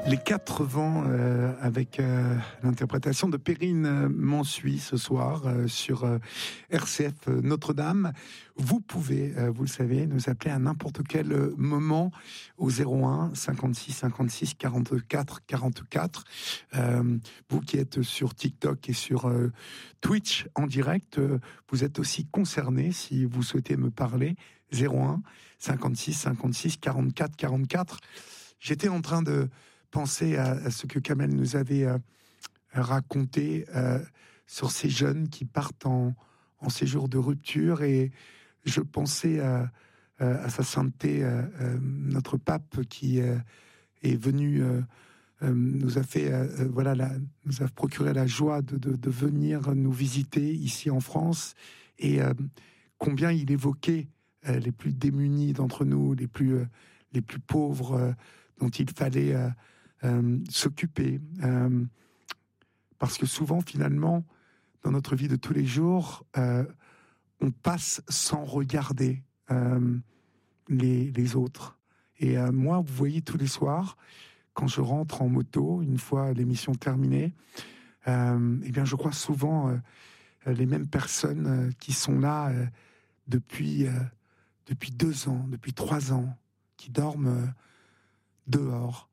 Les quatre vents avec l'interprétation de Perrine Mansuy ce soir sur RCF Notre-Dame. Vous pouvez, vous le savez, nous appeler à n'importe quel moment au 01 56 56 44 44. Vous qui êtes sur TikTok et sur Twitch en direct, vous êtes aussi concerné si vous souhaitez me parler. 01 56 56 44 44. J'étais en train de penser à ce que Kamel nous avait raconté sur ces jeunes qui partent en séjour de rupture, et je pensais à sa sainteté, notre pape qui est venu, nous a fait nous a procuré la joie de venir nous visiter ici en France, et combien il évoquait les plus démunis d'entre nous, les plus pauvres, dont il fallait s'occuper, parce que souvent, finalement, dans notre vie de tous les jours, on passe sans regarder les autres. Et moi, vous voyez, tous les soirs, quand je rentre en moto, une fois l'émission terminée, eh bien, je crois souvent les mêmes personnes qui sont là depuis 2 ans, depuis 3 ans, qui dorment dehors.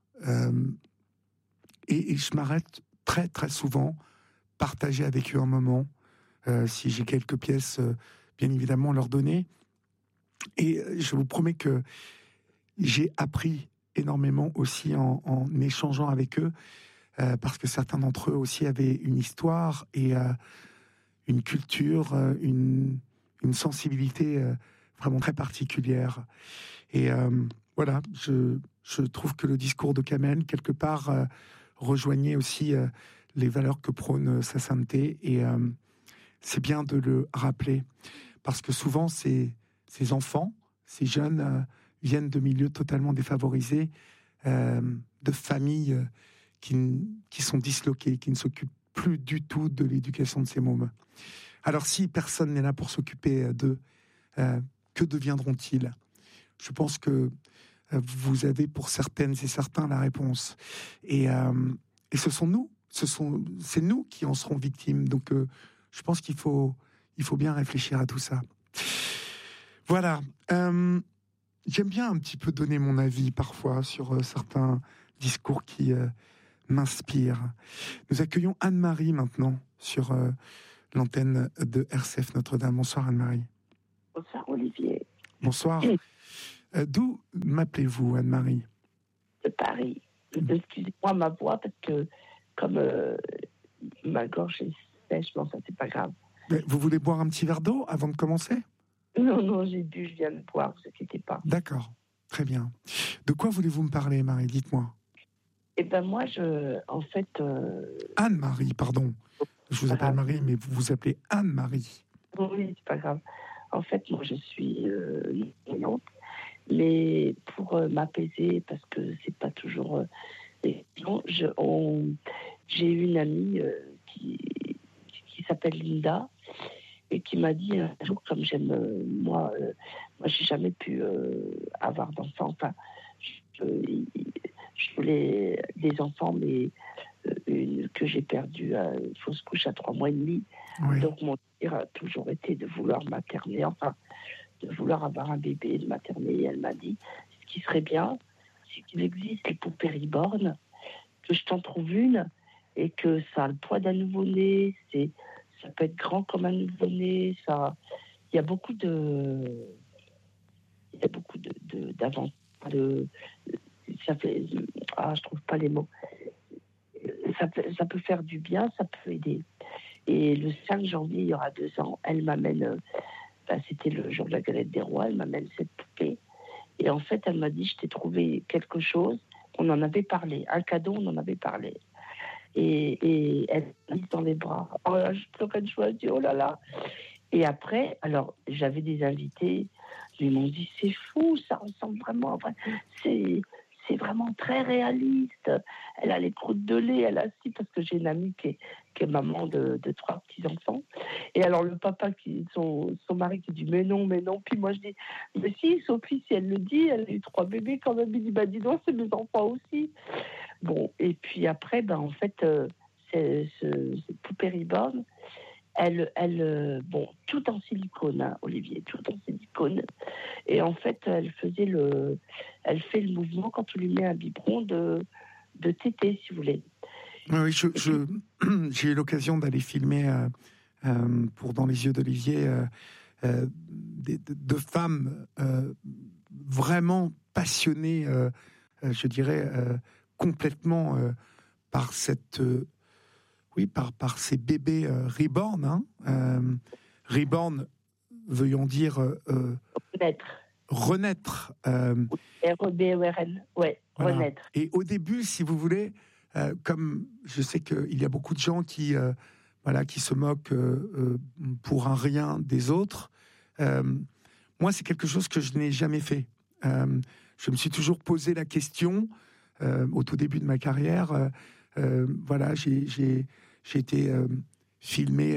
Et je m'arrête très très souvent, partager avec eux un moment, si j'ai quelques pièces, bien évidemment leur donner. Et je vous promets que j'ai appris énormément aussi en échangeant avec eux, parce que certains d'entre eux aussi avaient une histoire et une culture, une sensibilité vraiment très particulière. Et voilà, je trouve que le discours de Kamel, quelque part, rejoignait aussi les valeurs que prône sa sainteté, et c'est bien de le rappeler, parce que souvent ces enfants, ces jeunes viennent de milieux totalement défavorisés, de familles qui sont disloquées, qui ne s'occupent plus du tout de l'éducation de ces mômes. Alors si personne n'est là pour s'occuper d'eux, que deviendront-ils ? Je pense que vous avez pour certaines et certains la réponse. Et ce sont nous, c'est nous qui en serons victimes. Donc je pense qu'il faut bien réfléchir à tout ça. Voilà. J'aime bien un petit peu donner mon avis parfois sur certains discours qui m'inspirent. Nous accueillons Anne-Marie maintenant sur l'antenne de RCF Notre-Dame. Bonsoir Anne-Marie. Bonsoir Olivier. Bonsoir. D'où m'appelez-vous, Anne-Marie ? De Paris. Excusez-moi ma voix, parce que comme ma gorge est sèche, bon, ça c'est pas grave. Mais vous voulez boire un petit verre d'eau avant de commencer ? Non, j'ai bu, je viens de boire, ne vous inquiétez pas. D'accord, très bien. De quoi voulez-vous me parler, Marie ? Dites-moi. Eh ben moi, Anne-Marie, pardon. Je vous appelle Marie, mais vous vous appelez Anne-Marie. Oui, c'est pas grave. En fait, moi, je suis enseignante, mais pour m'apaiser, parce que c'est pas toujours évident, j'ai une amie qui s'appelle Linda, et qui m'a dit un jour, comme j'aime, moi j'ai jamais pu avoir d'enfants. Enfin, je voulais des enfants, mais que j'ai perdu à une fausse couche à 3 mois et demi. Oui. Donc mon désir a toujours été de vouloir materner, enfin de vouloir avoir un bébé, de materner. Et elle m'a dit, ce qui serait bien, c'est qu'il existe les poupées reborn, que je t'en trouve une, et que ça a le poids d'un nouveau-né, ça peut être grand comme un nouveau-né, ça, il y a beaucoup d'avantages, ça fait, je trouve pas les mots. Ça peut faire du bien, ça peut aider. Et le 5 janvier, il y aura 2 ans, elle m'amène, c'était le jour de la galette des rois, elle m'amène cette poupée. Et en fait, elle m'a dit, je t'ai trouvé quelque chose, on en avait parlé, un cadeau, on en avait parlé. Et elle m'a mis dans les bras. Oh là, je pleurais de joie, je dis, oh là là. Et après, alors, j'avais des invités, ils m'ont dit, c'est fou, ça ressemble vraiment, c'est vraiment très réaliste. Elle a les croûtes de lait, elle a si, parce que j'ai une amie qui est maman de 3 petits-enfants. Et alors le papa, son mari qui dit mais non. Puis moi je dis, mais si, Sophie, si elle le dit, elle a eu 3 bébés quand même. Il dit, bah dis donc, c'est mes enfants aussi. Bon, et puis après, en fait, cette poupée Reborn, bon, tout en silicone, hein, Olivier, tout en silicone. Et en fait, elle fait le mouvement quand on lui met un biberon de tété, si vous voulez. Oui, j'ai eu l'occasion d'aller filmer pour Dans les yeux d'Olivier de femmes vraiment passionnées, je dirais, complètement par cette... oui, par ces bébés reborn. Reborn, veuillons dire... renaître. R-E-B-O-R-N, ouais, voilà. Renaître. Et au début, si vous voulez, comme je sais qu'il y a beaucoup de gens qui se moquent pour un rien des autres, moi, c'est quelque chose que je n'ai jamais fait. Je me suis toujours posé la question, au tout début de ma carrière, voilà, j'ai été filmer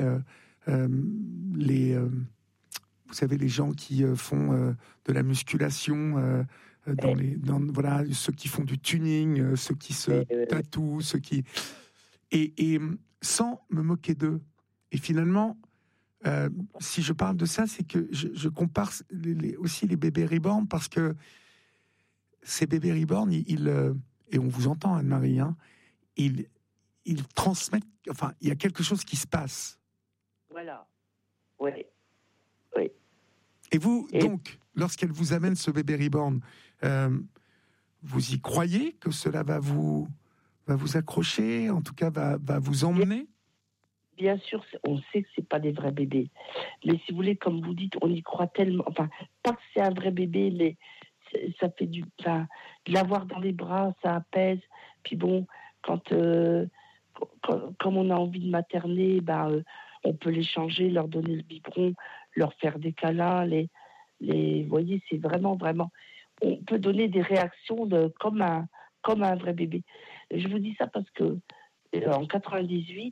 vous savez, les gens qui font de la musculation, voilà, ceux qui font du tuning, ceux qui se tatouent, ceux qui... Et sans me moquer d'eux. Et finalement, si je parle de ça, c'est que je compare aussi les bébés reborn, parce que ces bébés reborn, et on vous entend, Anne-Marie, hein, ils transmettent... Enfin, il y a quelque chose qui se passe. Voilà. Oui. Oui. Et vous, donc, lorsqu'elle vous amène ce bébé reborn, vous y croyez que cela va vous accrocher, en tout cas va vous emmener? Bien sûr, on sait que c'est pas des vrais bébés. Mais si vous voulez, comme vous dites, on y croit tellement. Enfin, pas que c'est un vrai bébé, mais ça fait de l'avoir dans les bras, ça apaise. Puis bon, comme on a envie de materner, on peut les changer, leur donner le biberon, leur faire des câlins. Vous voyez, c'est vraiment, vraiment. On peut donner des réactions comme un vrai bébé. Et je vous dis ça parce que en 98,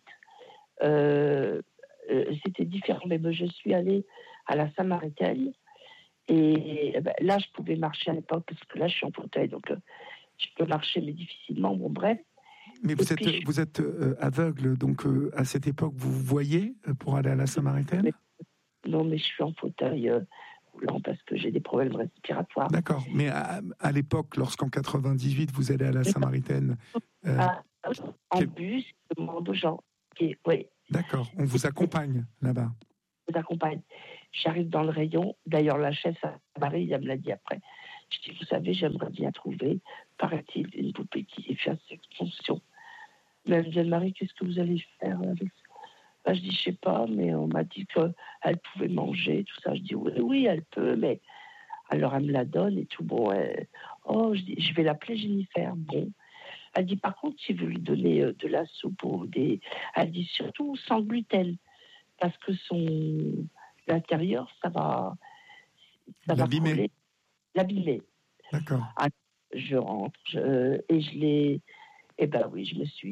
c'était différent. Mais je suis allée à la Samaritaine et là, je pouvais marcher à l'époque parce que là, je suis en fauteuil, donc je peux marcher, mais difficilement. Bon, bref. Mais vous êtes aveugle, donc à cette époque, vous voyez pour aller à la Samaritaine? Non, mais je suis en fauteuil roulant parce que j'ai des problèmes respiratoires. D'accord, mais à l'époque, lorsqu'en 98, vous allez à la Samaritaine... en bus, je demande aux gens. Oui. D'accord, on vous accompagne là-bas. On vous accompagne. J'arrive dans le rayon. D'ailleurs, la chef, Marie, elle me l'a dit après. Je dis, vous savez, j'aimerais bien trouver, paraît-il, une poupée qui fait cette fonction. Mais elle me dit, Marie, qu'est-ce que vous allez faire avec ça? Je dis, je sais pas, mais on m'a dit qu'elle pouvait manger, tout ça. Je dis, oui, elle peut, mais... Alors, elle me la donne et tout. Bon, je dis, je vais l'appeler Jennifer. Bon. Elle dit, par contre, si vous lui donnez de la soupe ou des... Elle dit, surtout sans gluten, parce que l'intérieur, ça va l'abîmer. L'abîmer. D'accord. Ah, je rentre et je l'ai... Eh ben oui,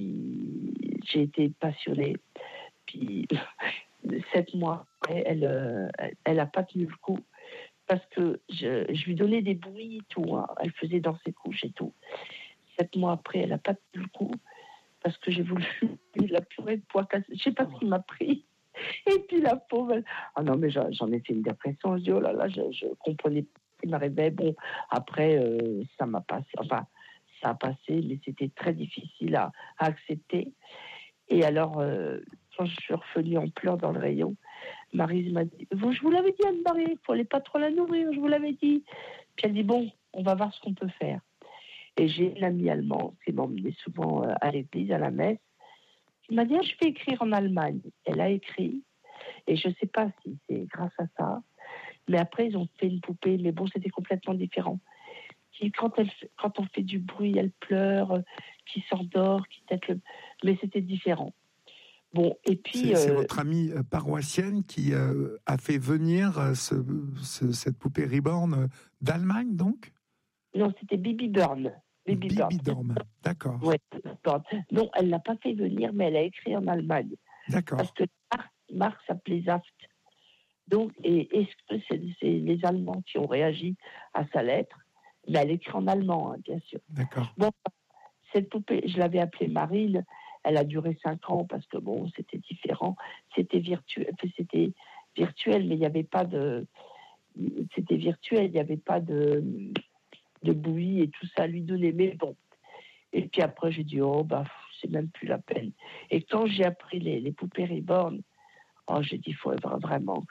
j'ai été passionnée. Puis 7 mois après, elle a pas tenu le coup parce que je lui donnais des bouillies et tout. Hein. Elle faisait dans ses couches et tout. 7 mois après, elle a pas tenu le coup parce que j'ai voulu la purée de pois cassés. Je sais pas ce qui m'a pris. Et puis la pauvre, ah non mais j'en ai fait une dépression. Je dis oh là là, je comprenais pas ce qui m'arrivait. Bon, après ça m'a passé. Enfin, ça a passé, mais c'était très difficile à accepter. Et alors, quand je suis revenue en pleurs dans le rayon, Maryse m'a dit, je vous l'avais dit Anne-Marie, il ne fallait pas trop la nourrir, je vous l'avais dit. Puis elle dit, bon, on va voir ce qu'on peut faire. Et j'ai une amie allemande qui m'emmenait souvent à l'église, à la messe, qui m'a dit, je vais écrire en Allemagne. Elle a écrit, et je ne sais pas si c'est grâce à ça, mais après, ils ont fait une poupée, mais bon, c'était complètement différent. Quand on fait du bruit, elle pleure, qui s'endort, mais c'était différent. Bon, et puis... C'est votre amie paroissienne qui a fait venir cette poupée Reborn d'Allemagne, donc? Non, c'était Bibi Burn. Bibi Burn, d'accord. Ouais, non, elle ne l'a pas fait venir, mais elle a écrit en Allemagne. D'accord. Parce que Marc s'appelait Saft. Donc, est-ce que c'est les Allemands qui ont réagi à sa lettre? Mais elle écrit en allemand, hein, bien sûr. D'accord. Bon, cette poupée, je l'avais appelée Marine. Elle a duré 5 ans parce que bon, c'était différent. C'était virtuel, mais il n'y avait pas de. C'était virtuel, il n'y avait pas de bouillie et tout ça à lui donner. Mais bon. Et puis après, j'ai dit, oh, bah, c'est même plus la peine. Et quand j'ai appris les poupées Reborn, oh, j'ai dit, il faut vraiment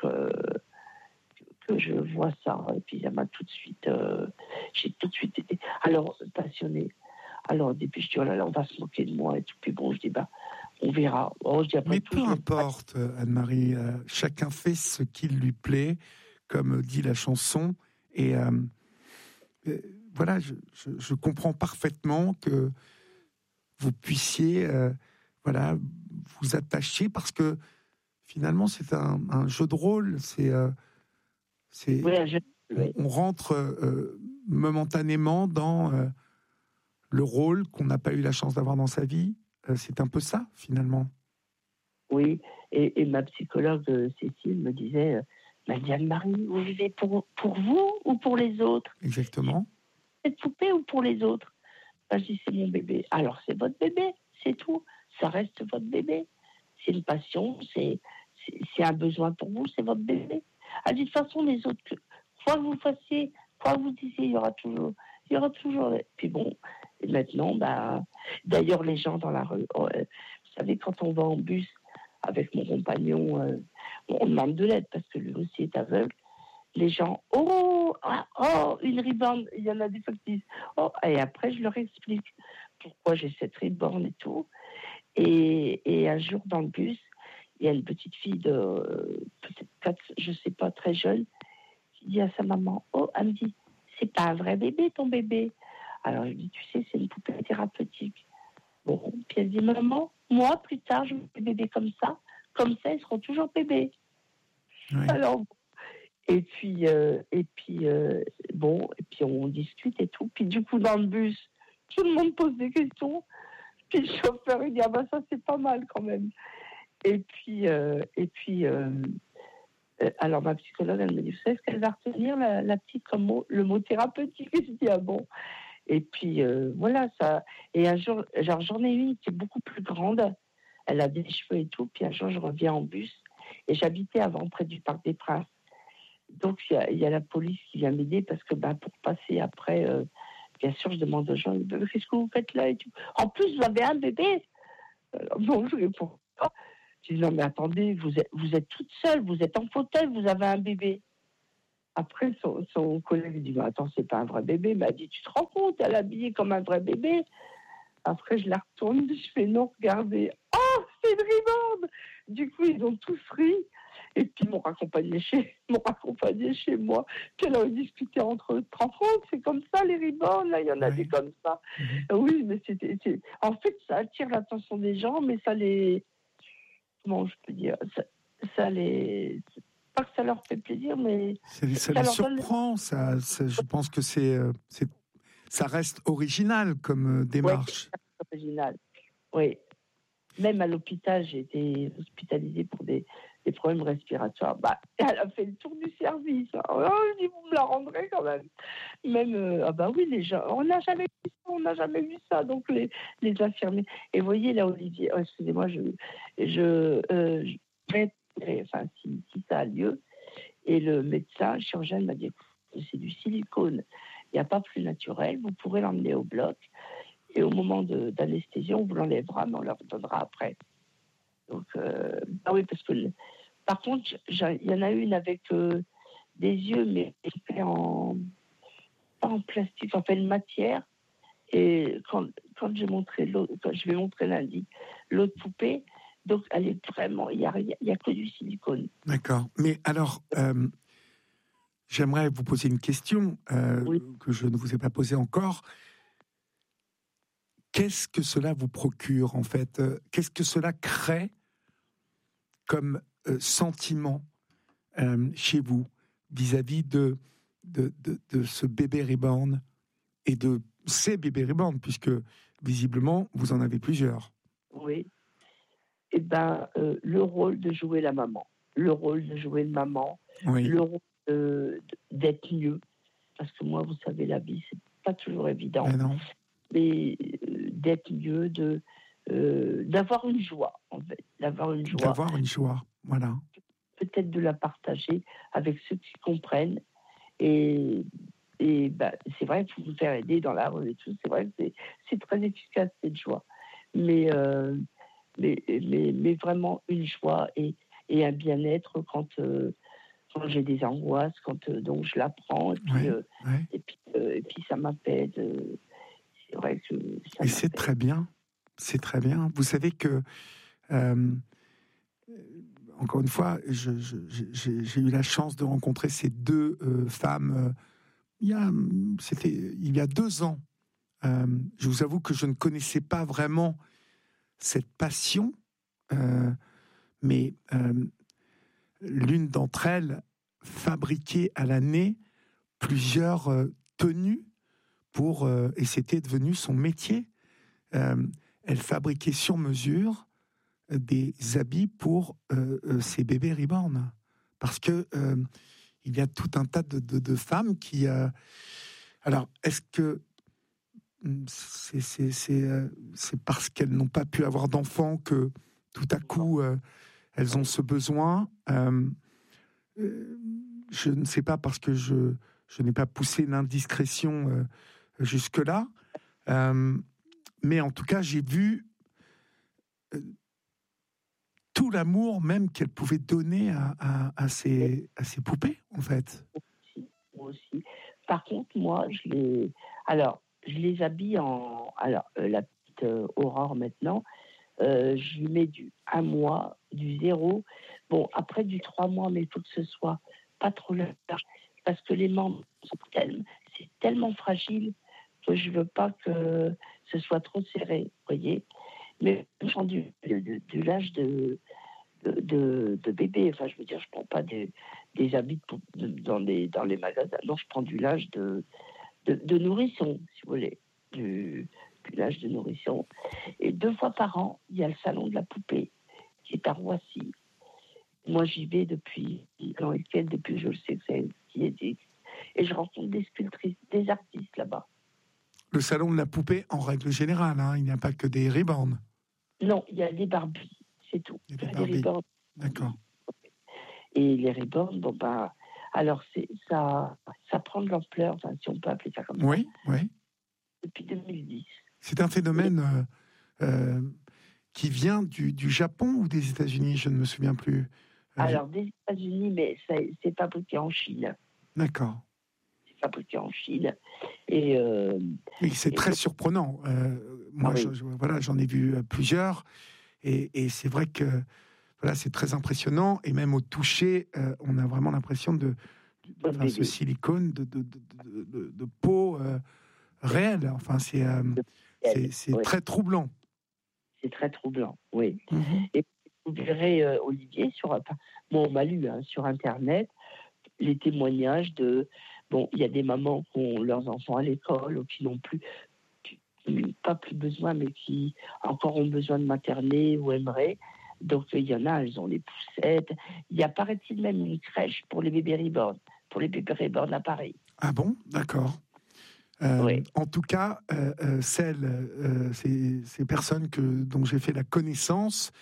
que je vois ça. Et puis, ça m'a tout de suite, j'ai tout de suite été, alors, passionnée. Alors, au début, je dis, oh là là, on va se moquer de moi et tout. Puis bon, je dis, bah, on verra. Oh, je dis, après Mais tout, peu importe, Anne-Marie, chacun fait ce qui lui plaît, comme dit la chanson. Et voilà, je comprends parfaitement que vous puissiez voilà, vous attacher, parce que finalement, c'est un jeu de rôle. Oui, on rentre momentanément dans le rôle qu'on n'a pas eu la chance d'avoir dans sa vie. C'est un peu ça, finalement. oui. Et ma psychologue Cécile me disait, Anne-Marie, vous vivez pour vous ou pour les autres? Exactement. Cette poupée ou pour les autres? Ben, je dis, c'est mon bébé. Alors, c'est votre bébé, c'est tout. Ça reste votre bébé. C'est une passion, c'est un besoin pour vous, c'est votre bébé. Elle dit, de toute façon, les autres, quoi que vous fassiez, quoi que vous disiez, il y aura toujours. Puis bon, et maintenant, bah, d'ailleurs, les gens dans la rue, vous savez, quand on va en bus avec mon compagnon, on demande de l'aide parce que lui aussi est aveugle. Les gens, une riborne, il y en a des fois qui disent, oh, et après, je leur explique pourquoi j'ai cette riborne et tout. Et un jour, dans le bus, il y a une petite fille de peut-être 4, je sais pas, très jeune, qui dit à sa maman, oh, elle me dit, c'est pas un vrai bébé, ton bébé. Alors, je dis, tu sais, c'est une poupée thérapeutique. Bon, puis elle dit, maman, moi, plus tard, je veux des bébés comme ça, ils seront toujours bébés. Oui. Alors, bon, et puis on discute et tout. Puis du coup, dans le bus, tout le monde pose des questions. Puis le chauffeur, il dit, ah ben ça, c'est pas mal quand même. Alors ma psychologue, elle me dit, vous savez ce qu'elle va retenir, la petite, comme mot, le mot thérapeutique? Et je dis, ah bon. Et puis, voilà, ça. Et un jour, genre, j'en ai une qui est beaucoup plus grande. Elle a des cheveux et tout. Puis un jour, je reviens en bus. Et j'habitais avant, près du Parc des Princes. Donc, il y a la police qui vient m'aider parce que pour passer après, bien sûr, je demande aux gens, qu'est-ce que vous faites là et tout. En plus, vous avez un bébé. Non, je réponds pas. Je dis, non, mais attendez, vous êtes toute seule, vous êtes en fauteuil, vous avez un bébé. Après, son collègue dit, attends, c'est pas un vrai bébé. Il m'a dit, tu te rends compte, elle est habillée comme un vrai bébé. Après, je la retourne, je fais, non, regardez. Oh, c'est une ribande. Du coup, ils ont tous ri. Et puis, ils m'ont raccompagné chez moi. Puis, elle a discuté entre eux. C'est comme ça, les ribandes, là, il y en a des comme ça. Oui, mais en fait, ça attire l'attention des gens, mais ça les... Comment je peux dire? Ça les... Pas que ça leur fait plaisir, mais... Ça les surprend, je pense que ça reste original comme démarche. Oui, c'est original. Oui. Même à l'hôpital, j'ai été hospitalisée pour des problèmes respiratoires. Elle a fait le tour du service. Oh, je dis, vous me la rendrez quand même. Même, oui, les gens, on n'a jamais vu ça. Donc, les infirmiers. Et vous voyez, là, Olivier, excusez-moi, si ça a lieu, et le médecin, le chirurgien, m'a dit, c'est du silicone. Il n'y a pas plus naturel. Vous pourrez l'emmener au bloc. Et au moment d'anesthésie, on vous l'enlèvera, mais on le redonnera après. Donc, oui, parce que... Par contre, il y en a une avec des yeux, mais fait pas en plastique, en fait, une matière. Et quand je vais montrer lundi l'autre poupée, donc elle est vraiment... Il n'y a que du silicone. D'accord. Mais alors... j'aimerais vous poser une question que je ne vous ai pas posée encore. Qu'est-ce que cela vous procure, en fait? Qu'est-ce que cela crée comme sentiment chez vous vis-à-vis de ce bébé reborn et de ces bébés reborn, puisque visiblement, vous en avez plusieurs? Oui. Eh bien, le rôle de jouer la maman, le rôle de jouer le maman, le rôle d'être mieux. Parce que moi, vous savez, la vie, c'est pas toujours évident. Mais non. Mais d'être mieux, d'avoir une joie, en fait, d'avoir une joie. D'avoir une joie, voilà. Peut-être de la partager avec ceux qui comprennent. Et c'est vrai qu'il faut vous faire aider dans la rue et tout. C'est vrai que c'est très efficace, cette joie. Mais vraiment une joie et un bien-être quand j'ai des angoisses, quand donc je la prends. Et puis ça m'apaise. C'est vrai que ça et c'est très bien. C'est très bien. Vous savez que, encore une fois, j'ai eu la chance de rencontrer ces deux femmes il y a 2 ans. Je vous avoue que je ne connaissais pas vraiment cette passion, mais l'une d'entre elles fabriquait à l'année plusieurs tenues et c'était devenu son métier. Elle fabriquait sur mesure des habits pour ses bébés reborn, parce que il y a tout un tas de femmes qui. Alors, est-ce que c'est parce qu'elles n'ont pas pu avoir d'enfants que tout à coup elles ont ce besoin? Je ne sais pas, parce que je n'ai pas poussé l'indiscrétion jusque-là. Mais en tout cas, j'ai vu tout l'amour même qu'elle pouvait donner à ses poupées, en fait. Moi aussi. Par contre, moi, je les habille la petite Aurore maintenant, je lui mets du 1 mois, du 0. Bon, après du 3 mois, mais il faut que ce soit pas trop large, parce que les membres c'est tellement fragile que je veux pas que ce soit trop serré, vous voyez. Mais je prends du l'âge de bébé. Enfin, je veux dire, je prends pas des habits dans les magasins. Non, je prends du l'âge de nourrisson, si vous voulez, du l'âge de nourrisson. Et 2 fois par an, il y a le salon de la poupée qui est à Roissy. Moi, j'y vais depuis que je le sais que c'est qui existe. Et je rencontre des sculptrices, des artistes là-bas. Le salon de la poupée, en règle générale, hein, il n'y a pas que des reborn. Non, il y a des Barbies, c'est tout. Il y a des Barbies. D'accord. Et les reborn, alors ça prend de l'ampleur, enfin, si on peut appeler ça comme ça. Oui. Depuis 2010. C'est un phénomène qui vient du Japon ou des États-Unis, je ne me souviens plus. Alors, des États-Unis, mais c'est fabriqué en Chine. D'accord. C'est fabriqué en Chine. Et c'est très surprenant. Moi, j'en ai vu plusieurs. Et c'est vrai que c'est très impressionnant. Et même au toucher, on a vraiment l'impression de ce silicone de peau réelle. Enfin, c'est très troublant. C'est très troublant, oui. Mm-hmm. Et vous verrez, Olivier, on m'a lu sur Internet les témoignages il y a des mamans qui ont leurs enfants à l'école ou qui n'ont pas plus besoin, mais qui encore ont besoin de materner ou aimeraient. Donc, il y en a, elles ont les poussettes. Il y a, paraît-il, même une crèche pour les bébés reborn, à Paris. Ah bon? D'accord. Oui. En tout cas, ces personnes dont j'ai fait la connaissance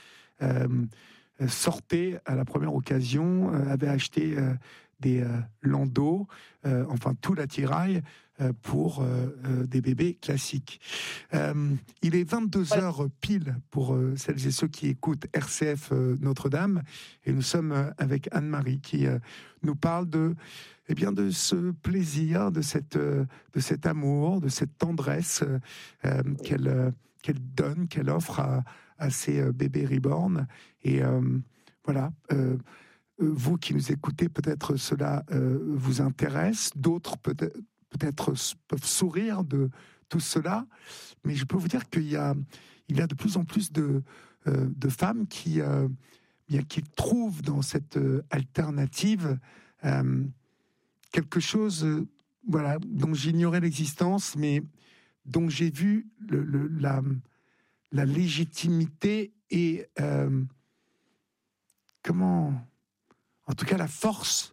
sortaient à la première occasion, avaient acheté des landaux, enfin tout l'attirail pour des bébés classiques. Il est 22h pile pour celles et ceux qui écoutent RCF Notre-Dame, et nous sommes avec Anne-Marie qui nous parle de ce plaisir, de cet amour, de cette tendresse qu'elle donne, qu'elle offre à ces bébés reborn. Et voilà. Vous qui nous écoutez, peut-être cela vous intéresse. D'autres peut-être peuvent sourire de tout cela. Mais je peux vous dire qu'il y a de plus en plus de femmes qui trouvent dans cette alternative quelque chose dont j'ignorais l'existence, mais dont j'ai vu la légitimité et en tout cas la force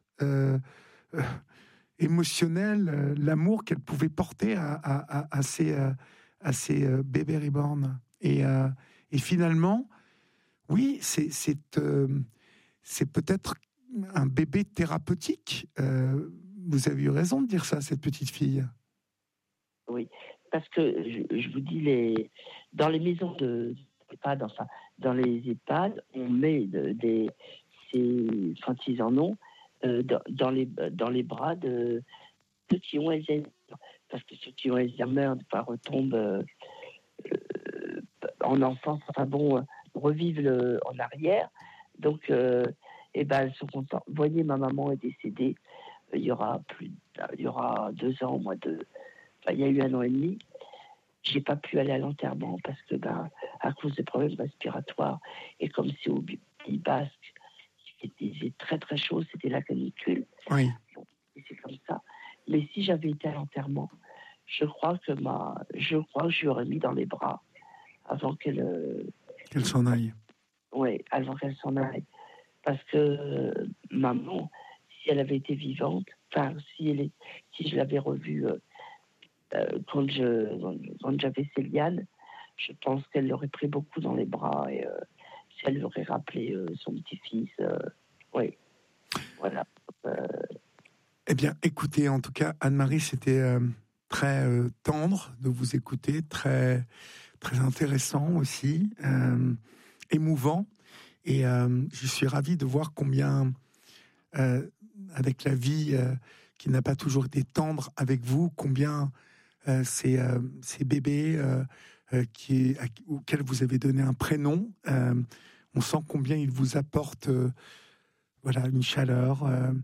émotionnelle, l'amour qu'elle pouvait porter à à ces bébés reborn. Et finalement, oui, c'est peut-être un bébé thérapeutique. Vous avez eu raison de dire ça, cette petite fille. Oui, parce que je vous dis, dans les maisons d'EHPAD, enfin, dans les EHPAD, on met quand ils en ont, dans les bras de ceux qui ont Alzheimer. Parce que ceux qui ont Alzheimer retombent en enfance, revivent en arrière. Donc, elles sont contentes. Vous voyez, ma maman est décédée il y aura 2 ans, il y a eu 1 an et demi. J'ai pas pu aller à l'enterrement parce que, à cause des problèmes respiratoires, et comme c'est au Pays Basque, c'était très très chaud, c'était la canicule. Oui. Et c'est comme ça. Mais si j'avais été à l'enterrement, je crois que je lui aurais mis dans les bras avant qu'elle s'en aille. Oui, avant qu'elle s'en aille. Parce que maman, si elle avait été vivante, si je l'avais revue quand j'avais Céliane, je pense qu'elle l'aurait pris beaucoup dans les bras et si elle lui aurait rappelé son petit-fils. Oui, voilà. Eh bien, écoutez, en tout cas, Anne-Marie, c'était très tendre de vous écouter, très, très intéressant aussi, émouvant. Et je suis ravi de voir combien, avec la vie qui n'a pas toujours été tendre avec vous, combien ces bébés auxquels vous avez donné un prénom, on sent combien ils vous apportent une chaleur.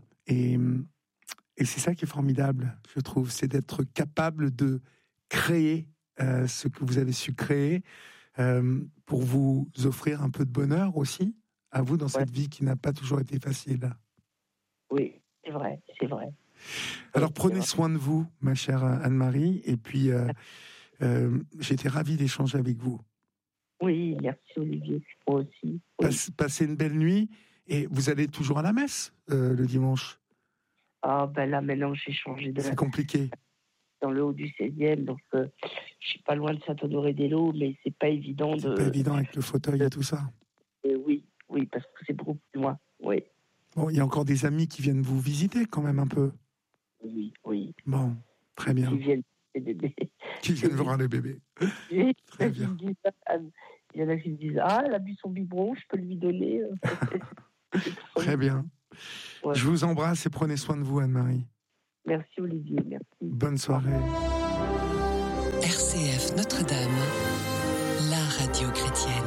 Et c'est ça qui est formidable, je trouve, c'est d'être capable de créer ce que vous avez su créer pour vous offrir un peu de bonheur aussi, à vous, dans cette vie qui n'a pas toujours été facile. Oui, c'est vrai, c'est vrai. Alors prenez soin de vous, ma chère Anne-Marie, et puis j'étais ravi d'échanger avec vous. Oui, merci Olivier, moi aussi. Oui. Passez une belle nuit, et vous allez toujours à la messe le dimanche? Ah là maintenant j'ai changé C'est compliqué. Dans le haut du 16e, donc je suis pas loin de Saint-Honoré-des-Laux, mais c'est pas évident C'est pas évident avec le fauteuil et tout ça. Oui, parce que c'est beaucoup plus loin, oui. Bon, il y a encore des amis qui viennent vous visiter quand même un peu. Oui. Bon, très bien. Qui viennent les bébés. Qui viennent voir les bébés. Très bien. Il y en a qui me disent, elle a bu son biberon, je peux lui donner. Très bien. Ouais. Je vous embrasse et prenez soin de vous, Anne-Marie. Merci Olivier, merci. Bonne soirée. RCF Notre-Dame, la radio chrétienne.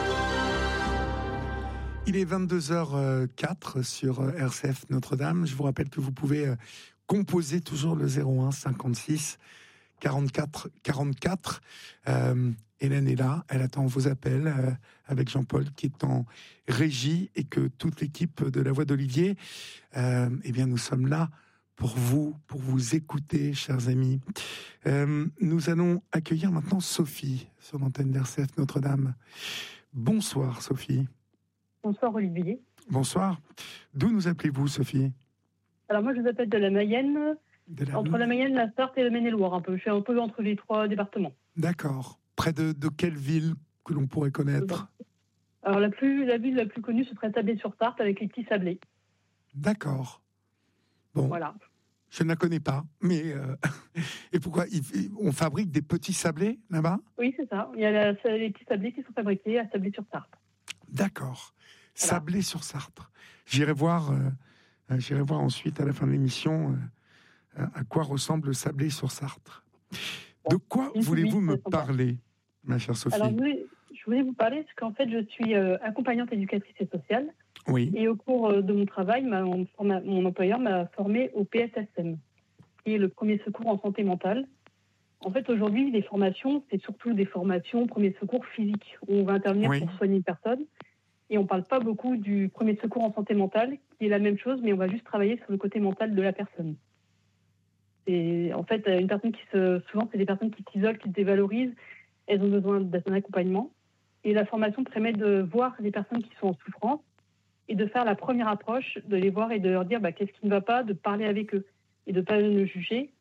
Il est 22h04 sur RCF Notre-Dame. Je vous rappelle que vous pouvez composer toujours le 01 56 44 44. Hélène est là, elle attend vos appels avec Jean-Paul qui est en régie et que toute l'équipe de La Voix d'Olivier, eh bien nous sommes là pour vous écouter, chers amis. Nous allons accueillir maintenant Sophie sur l'antenne d'RCF Notre-Dame. Bonsoir Sophie. Bonsoir Olivier. Bonsoir. D'où nous appelez-vous Sophie? Alors moi je vous appelle de la Mayenne, entre la Mayenne, la Sarthe et le Maine-et-Loire un peu. Je suis un peu entre les 3 départements. D'accord. Près de quelle ville que l'on pourrait connaître? Alors la ville la plus connue, ce serait Sablé-sur-Sarthe avec les petits sablés. D'accord. Bon, voilà. Je ne la connais pas, mais... Et pourquoi on fabrique des petits sablés là-bas? Oui, c'est ça. Il y a les petits sablés qui sont fabriqués à Sablé-sur-Sarthe. D'accord. Voilà. Sablé-sur-Sarthe. J'irai voir ensuite, à la fin de l'émission, à quoi ressemble le Sablé-sur-Sarthe. De quoi voulez-vous me parler, ma chère Sophie? Alors, je voulais vous parler parce qu'en fait, je suis accompagnante éducatrice et sociale. Oui. Et au cours de mon travail, mon employeur m'a formée au PSSM, qui est le premier secours en santé mentale. En fait, aujourd'hui, les formations, c'est surtout des formations premier secours physique, où on va intervenir pour soigner une personne. Et on ne parle pas beaucoup du premier secours en santé mentale, qui est la même chose, mais on va juste travailler sur le côté mental de la personne. Et en fait, une personne souvent, c'est des personnes qui s'isolent, qui se dévalorisent. Elles ont besoin d'un accompagnement. Et la formation permet de voir les personnes qui sont en souffrance et de faire la première approche, de les voir et de leur dire qu'est-ce qui ne va pas, de parler avec eux et de ne pas le juger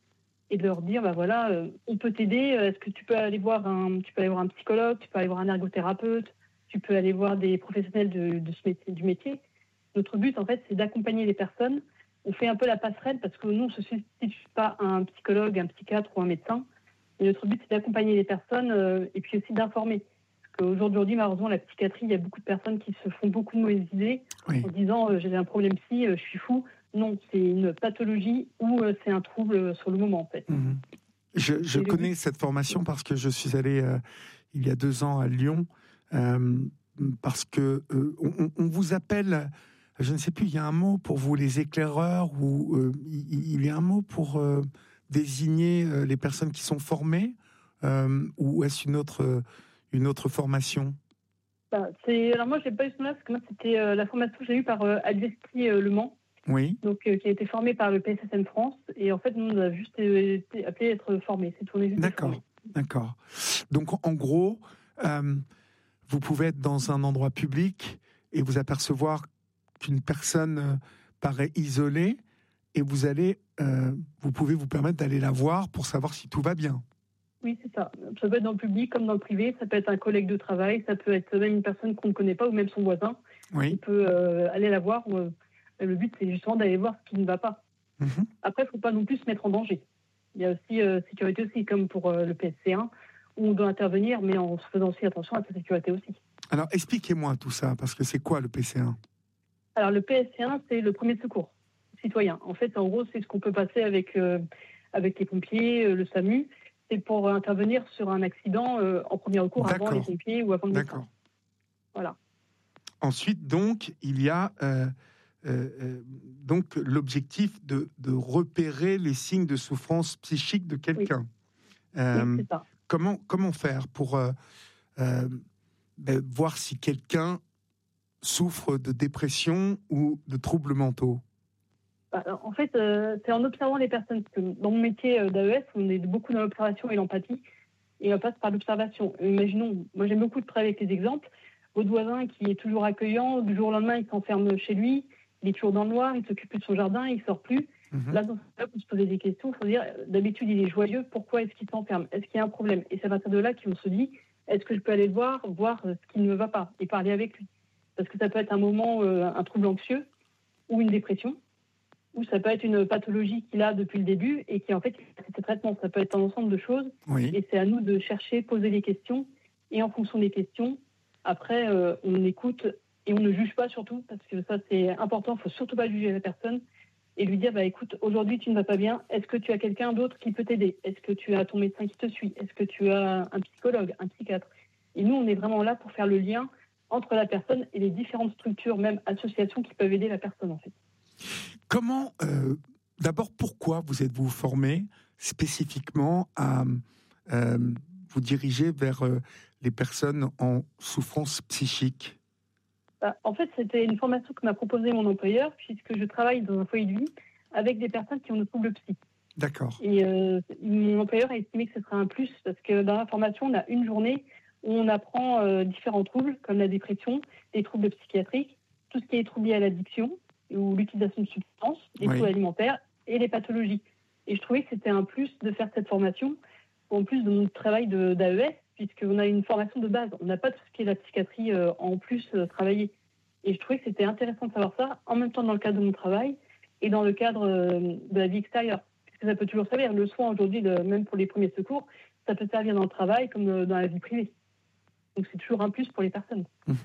et de leur dire, on peut t'aider, est-ce que tu peux aller voir un psychologue, tu peux aller voir un ergothérapeute, tu peux aller voir des professionnels du métier. Notre but, en fait, c'est d'accompagner les personnes. On fait un peu la passerelle parce que nous, on ne se substitue pas à un psychologue, un psychiatre ou un médecin. Et notre but, c'est d'accompagner les personnes et puis aussi d'informer. Parce qu'aujourd'hui, malheureusement, la psychiatrie, il y a beaucoup de personnes qui se font beaucoup de mauvaises idées en disant j'ai un problème psy, je suis fou. Non, c'est une pathologie ou c'est un trouble sur le moment, en fait. Je connais cette formation parce que je suis allé il y a 2 ans à Lyon parce que on vous appelle, je ne sais plus, il y a un mot pour vous, les éclaireurs, ou il y a un mot pour désigner les personnes qui sont formées, ou est-ce une autre formation? Alors moi, je n'ai pas eu ce nom-là, parce que moi, c'était la formation que j'ai eue par Advesti Le Mans, donc, qui a été formée par le PSSM France. Et en fait, nous, on a juste été appelés à être formés. C'est tout, on est juste formés. D'accord. Donc, en gros, vous pouvez être dans un endroit public et vous apercevoir qu'une personne paraît isolée, et vous pouvez vous permettre d'aller la voir pour savoir si tout va bien. Oui, c'est ça. Ça peut être dans le public comme dans le privé. Ça peut être un collègue de travail. Ça peut être même une personne qu'on ne connaît pas ou même son voisin. On peut aller la voir. Le but, c'est justement d'aller voir ce qui ne va pas. Après, il ne faut pas non plus se mettre en danger. Il y a aussi sécurité aussi, comme pour le PSC1, où on doit intervenir, mais en se faisant aussi attention à sa sécurité aussi. Alors, expliquez-moi tout ça, parce que c'est quoi le PSC1? Alors, le PSC1, c'est le premier secours citoyen. En fait, en gros, c'est ce qu'on peut passer avec les pompiers, le SAMU. C'est pour intervenir sur un accident en premier recours avant les pompiers ou avant le médecin. D'accord. Voilà. Ensuite, donc, il y a donc l'objectif de repérer les signes de souffrance psychique de quelqu'un. Oui, c'est ça. Comment faire pour voir si quelqu'un souffre de dépression ou de troubles mentaux? En fait, c'est en observant les personnes. Parce que dans mon métier d'AES, on est beaucoup dans l'observation et l'empathie. Et on passe par l'observation. Imaginons, moi j'aime beaucoup travailler avec les exemples. Votre voisin qui est toujours accueillant, du jour au lendemain, il s'enferme chez lui, il est toujours dans le noir, il s'occupe plus de son jardin, il ne sort plus. Là, dans ce cas, pour se poser des questions, il faut dire, d'habitude, il est joyeux, pourquoi est-ce qu'il s'enferme? Est-ce qu'il y a un problème? Et c'est à partir de là qu'on se dit, est-ce que je peux aller le voir ce qui ne me va pas, et parler avec lui? Parce que ça peut être un moment, un trouble anxieux, ou une dépression, ou ça peut être une pathologie qu'il a depuis le début, et qui en fait, c'est un traitement. Ça peut être un ensemble de choses, et c'est à nous de chercher, poser les questions, et en fonction des questions, après, on écoute et on ne juge pas surtout, parce que ça c'est important, il ne faut surtout pas juger la personne et lui dire, écoute, aujourd'hui tu ne vas pas bien, est-ce que tu as quelqu'un d'autre qui peut t'aider? Est-ce que tu as ton médecin qui te suit? Est-ce que tu as un psychologue, un psychiatre? Et nous, on est vraiment là pour faire le lien entre la personne et les différentes structures, même associations qui peuvent aider la personne en fait. Comment, d'abord, pourquoi vous êtes-vous formé spécifiquement à vous diriger vers les personnes en souffrance psychique? En fait, c'était une formation que m'a proposée mon employeur, puisque je travaille dans un foyer de vie avec des personnes qui ont des troubles psy. D'accord. Et mon employeur a estimé que ce serait un plus, parce que dans la formation, on a une journée où on apprend différents troubles, comme la dépression, les troubles psychiatriques, tout ce qui est troubles liés à l'addiction, ou l'utilisation de substances, les troubles alimentaires et les pathologies. Et je trouvais que c'était un plus de faire cette formation, en plus de mon travail d'AES, puisqu'on a une formation de base. On n'a pas tout ce qui est la psychiatrie en plus travaillé. Et je trouvais que c'était intéressant de savoir ça, en même temps dans le cadre de mon travail et dans le cadre de la vie extérieure. Parce que ça peut toujours servir. Le soin aujourd'hui, même pour les premiers secours, ça peut servir dans le travail comme dans la vie privée. Donc c'est toujours un plus pour les personnes.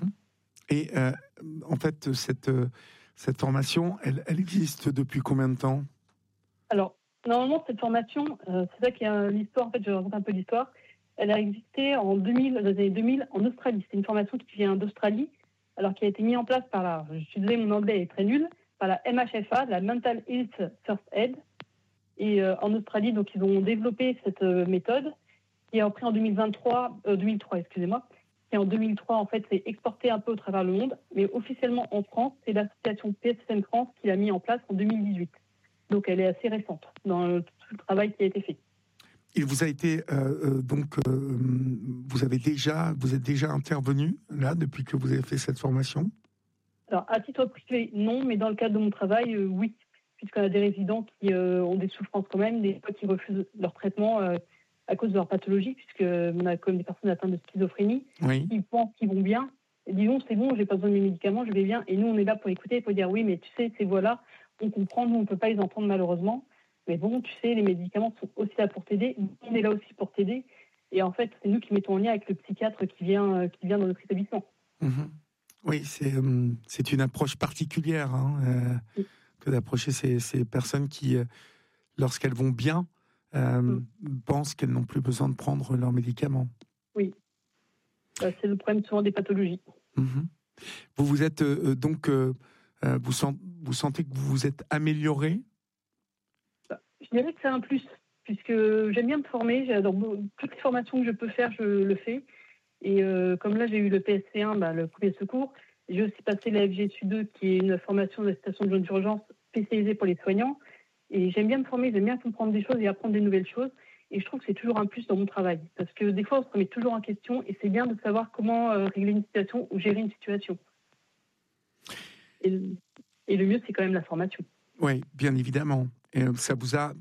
Et en fait, cette formation, elle existe depuis combien de temps? Alors, normalement, cette formation, c'est ça qui est l'histoire. En fait, je raconte un peu l'histoire. Elle a existé en 2000, dans les années 2000 en Australie. C'est une formation qui vient d'Australie, alors qui a été mise en place par je suis désolée, mon anglais est très nul, par la MHFA, la Mental Health First Aid. Et en Australie, donc, ils ont développé cette méthode qui est après en 2003, excusez-moi. Et en 2003, en fait, c'est exporté un peu au travers le monde, mais officiellement en France, c'est l'association PSSM France qui l'a mis en place en 2018. Donc, elle est assez récente dans tout le travail qui a été fait. Il vous a été vous êtes déjà intervenu là depuis que vous avez fait cette formation? Alors, à titre privé, non, mais dans le cadre de mon travail, oui, puisqu'on a des résidents qui ont des souffrances quand même, des fois qui refusent leur traitement à cause de leur pathologie, puisqu'on a comme des personnes atteintes de schizophrénie, qui pensent qu'ils vont bien, et disons c'est bon, j'ai pas besoin de mes médicaments, je vais bien, et nous on est là pour écouter, pour dire oui, mais tu sais, ces voix-là, on comprend, nous on peut pas les entendre malheureusement, mais bon, tu sais, les médicaments sont aussi là pour t'aider, on est là aussi pour t'aider, et en fait, c'est nous qui mettons en lien avec le psychiatre qui vient dans notre établissement. Oui, c'est une approche particulière que d'approcher ces personnes qui, lorsqu'elles vont bien, pensent qu'elles n'ont plus besoin de prendre leurs médicaments. Oui, c'est le problème souvent des pathologies. Vous êtes donc, vous sentez que vous vous êtes amélioré? Je dirais que c'est un plus, puisque j'aime bien me former. J'adore toutes les formations que je peux faire, je le fais. Et comme là, j'ai eu le PSC1, le premier secours. J'ai aussi passé la FGSU2, qui est une formation d'assistation de zone d'urgence spécialisée pour les soignants. Et j'aime bien me former, j'aime bien comprendre des choses et apprendre des nouvelles choses. Et je trouve que c'est toujours un plus dans mon travail. Parce que des fois, on se remet toujours en question et c'est bien de savoir comment régler une situation ou gérer une situation. Et le mieux, c'est quand même la formation. Oui, bien évidemment. Et ça vous a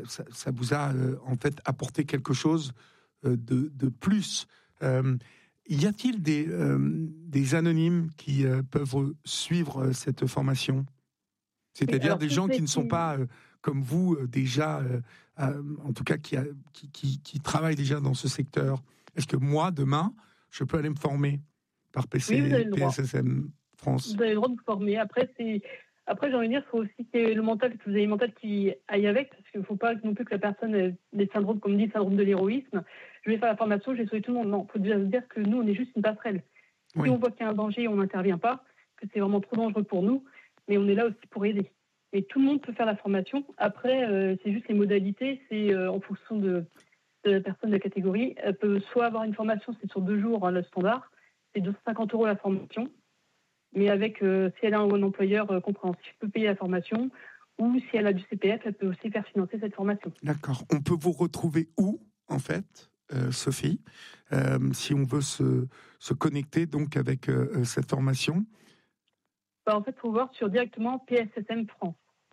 en fait apporté quelque chose de plus. Y a-t-il des anonymes qui peuvent suivre cette formation? C'est-à-dire des gens qui ne sont pas comme vous déjà, en tout cas qui travaillent déjà dans ce secteur. Est-ce que moi, demain, je peux aller me former par PSSM France? Vous avez le droit de vous former. Après, j'ai envie de dire, il faut aussi que le mental, que vous ayez le mental qui aille avec, parce qu'il ne faut pas non plus que la personne ait des syndromes, comme dit, syndrome de l'héroïsme. Je vais faire la formation, je vais sauver tout le monde. Non, il faut déjà se dire que nous, on est juste une passerelle. Si on voit qu'il y a un danger, on n'intervient pas, que c'est vraiment trop dangereux pour nous, mais on est là aussi pour aider. Et tout le monde peut faire la formation. Après, c'est juste les modalités, c'est en fonction de la personne de la catégorie. Elle peut soit avoir une formation, c'est sur 2 jours, le standard, c'est 250 € la formation. Mais avec, si elle a un employeur compréhensif, peut payer la formation. Ou si elle a du CPF, elle peut aussi faire financer cette formation. D'accord. On peut vous retrouver où, en fait, Sophie, si on veut se connecter donc avec cette formation? En fait, il faut voir sur directement PSSM France.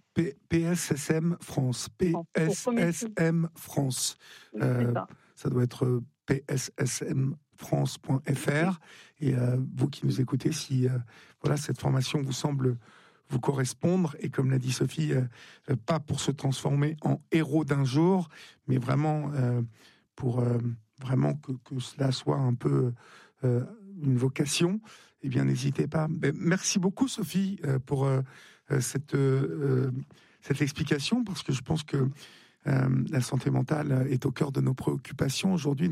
PSSM France. PSSM France. Oui, ça doit être pssmfrance.fr. Et vous qui nous écoutez, si cette formation vous semble vous correspondre, et comme l'a dit Sophie, pas pour se transformer en héros d'un jour, mais vraiment pour vraiment que cela soit un peu une vocation, eh bien n'hésitez pas. Merci beaucoup Sophie pour cette explication, parce que je pense que la santé mentale est au cœur de nos préoccupations aujourd'hui.